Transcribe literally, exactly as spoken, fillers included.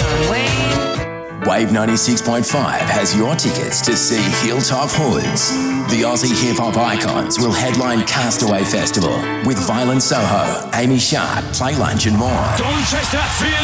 John Wayne. Wave ninety-six point five has your tickets to see Hilltop Hoods. The Aussie hip-hop icons will headline Castaway Festival with Violent Soho, Amy Sharp, Play Lunch and more. Don't touch that feeling.